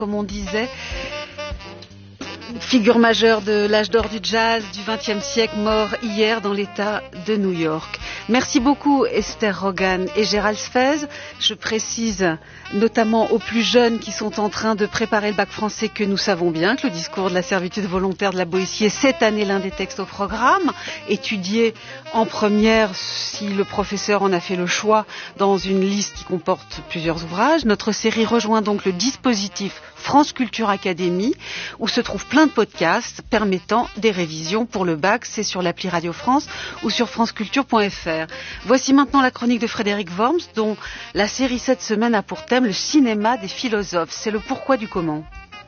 Comme on disait, figure majeure de l'âge d'or du jazz du XXe siècle, mort hier dans l'État de New York. Merci beaucoup Esther Rogan et Gérald Sfez. Je précise notamment aux plus jeunes qui sont en train de préparer le bac français que nous savons bien que le discours de la servitude volontaire de la Boétie est cette année l'un des textes au programme, étudié en première si le professeur en a fait le choix dans une liste qui comporte plusieurs ouvrages. Notre série rejoint donc le dispositif France Culture Académie où se trouvent plein de podcasts permettant des révisions pour le bac. C'est sur l'appli Radio France ou sur franceculture.fr. Voici maintenant la chronique de Frédéric Worms dont la série cette semaine a pour thème le cinéma des philosophes. C'est le pourquoi du comment.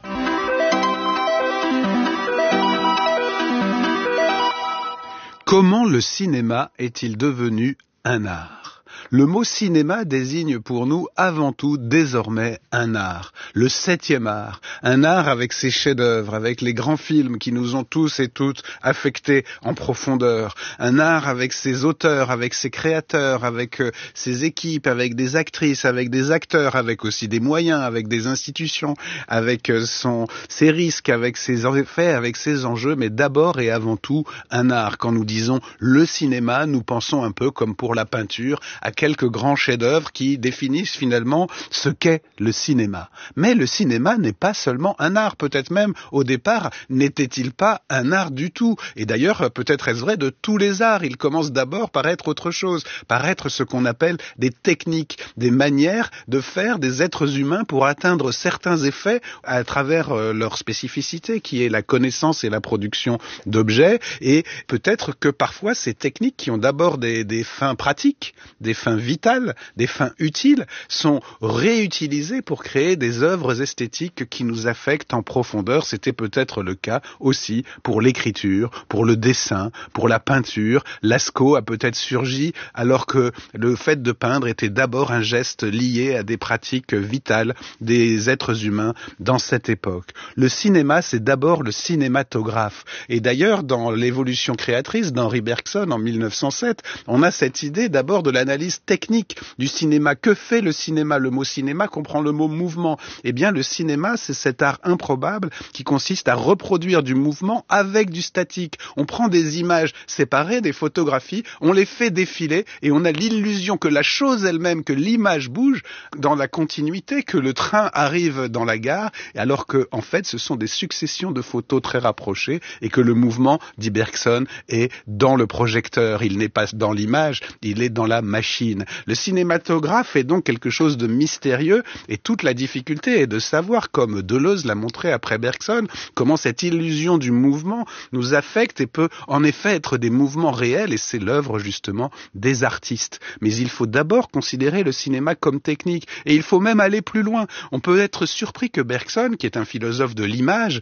Comment le cinéma est-il devenu un art ? Le mot cinéma désigne pour nous avant tout désormais un art, le 7e art, un art avec ses chefs-d'œuvre, avec les grands films qui nous ont tous et toutes affectés en profondeur, un art avec ses auteurs, avec ses créateurs, avec ses équipes, avec des actrices, avec des acteurs, avec aussi des moyens, avec des institutions, avec ses risques, avec ses effets, avec ses enjeux, mais d'abord et avant tout un art. Quand nous disons le cinéma, nous pensons un peu comme pour la peinture, à quelques grands chefs-d'œuvre qui définissent finalement ce qu'est le cinéma. Mais le cinéma n'est pas seulement un art, peut-être même au départ n'était-il pas un art du tout. Et d'ailleurs, peut-être est-ce vrai de tous les arts. Il commence d'abord par être autre chose, par être ce qu'on appelle des techniques, des manières de faire des êtres humains pour atteindre certains effets à travers leur spécificité, qui est la connaissance et la production d'objets. Et peut-être que parfois ces techniques qui ont d'abord des fins pratiques, des fins vitales, des fins utiles, sont réutilisées pour créer des œuvres esthétiques qui nous affectent en profondeur. C'était peut-être le cas aussi pour l'écriture, pour le dessin, pour la peinture. Lascaux a peut-être surgi alors que le fait de peindre était d'abord un geste lié à des pratiques vitales des êtres humains dans cette époque. Le cinéma, c'est d'abord le cinématographe. Et d'ailleurs, dans l'évolution créatrice d'Henri Bergson en 1907, on a cette idée d'abord de l'analyse technique du cinéma. Que fait le cinéma ? Le mot cinéma comprend le mot mouvement. Eh bien, le cinéma, c'est cet art improbable qui consiste à reproduire du mouvement avec du statique. On prend des images séparées, des photographies, on les fait défiler et on a l'illusion que la chose elle-même, que l'image bouge dans la continuité, que le train arrive dans la gare, alors que, en fait, ce sont des successions de photos très rapprochées et que le mouvement, dit Bergson, est dans le projecteur. Il n'est pas dans l'image, il est dans la machine. Le cinématographe est donc quelque chose de mystérieux et toute la difficulté est de savoir, comme Deleuze l'a montré après Bergson, comment cette illusion du mouvement nous affecte et peut en effet être des mouvements réels et c'est l'œuvre justement des artistes. Mais il faut d'abord considérer le cinéma comme technique et il faut même aller plus loin. On peut être surpris que Bergson, qui est un philosophe de l'image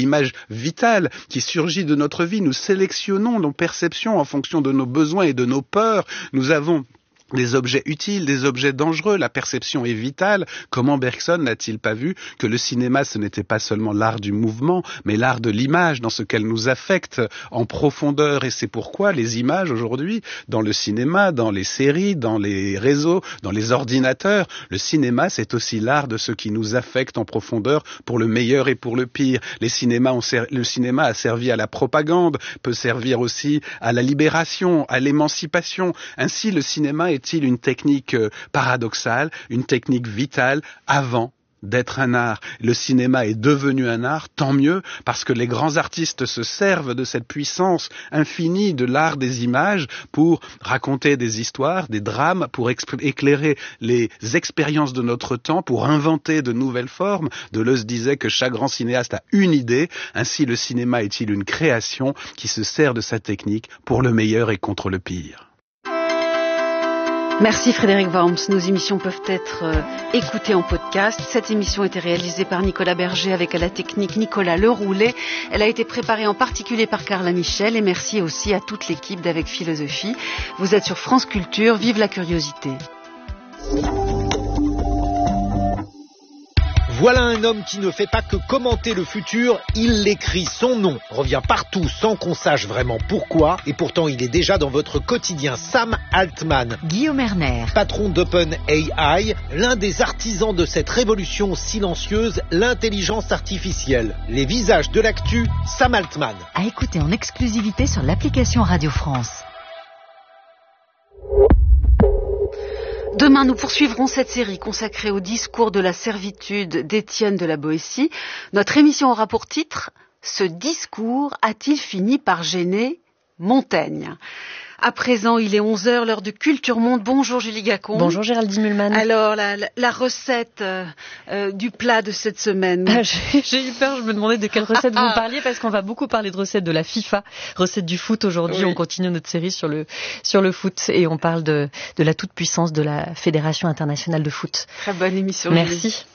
vitale qui surgit de notre vie, nous sélectionnons nos perceptions en fonction de nos besoins et de nos peurs. Nous avons des objets utiles, des objets dangereux, la perception est vitale. Comment Bergson n'a-t-il pas vu que le cinéma, ce n'était pas seulement l'art du mouvement, mais l'art de l'image, dans ce qu'elle nous affecte en profondeur. Et c'est pourquoi les images aujourd'hui, dans le cinéma, dans les séries, dans les réseaux, dans les ordinateurs, le cinéma, c'est aussi l'art de ce qui nous affecte en profondeur pour le meilleur et pour le pire. Le cinéma a servi à la propagande, peut servir aussi à la libération, à l'émancipation. Ainsi, le cinéma est-il une technique paradoxale, une technique vitale avant d'être un art? Le cinéma est devenu un art, tant mieux, parce que les grands artistes se servent de cette puissance infinie de l'art des images pour raconter des histoires, des drames, pour éclairer les expériences de notre temps, pour inventer de nouvelles formes. Deleuze disait que chaque grand cinéaste a une idée, ainsi le cinéma est-il une création qui se sert de sa technique pour le meilleur et contre le pire. Merci Frédéric Worms. Nos émissions peuvent être écoutées en podcast. Cette émission a été réalisée par Nicolas Berger avec à la technique Nicolas Leroulet. Elle a été préparée en particulier par Carla Michel et merci aussi à toute l'équipe d'Avec Philosophie. Vous êtes sur France Culture, vive la curiosité. Voilà un homme qui ne fait pas que commenter le futur, il l'écrit. Son nom revient partout sans qu'on sache vraiment pourquoi. Et pourtant, il est déjà dans votre quotidien. Sam Altman. Guillaume Erner. Patron d'OpenAI, l'un des artisans de cette révolution silencieuse, l'intelligence artificielle. Les visages de l'actu, Sam Altman. À écouter en exclusivité sur l'application Radio France. Demain, nous poursuivrons cette série consacrée au discours de la servitude d'Étienne de la Boétie. Notre émission aura pour titre « Ce discours a-t-il fini par gêner Montaigne ?» À présent, il est 11h, l'heure de Culture Monde. Bonjour Julie Gacon. Bonjour Géraldine Mühlmann. Alors, la recette du plat de cette semaine. J'ai eu peur, je me demandais de quelle recette vous parliez, parce qu'on va beaucoup parler de recettes de la FIFA, recette du foot aujourd'hui. Oui. On continue notre série sur le foot et on parle de la toute-puissance de la Fédération internationale de foot. Très bonne émission. Merci.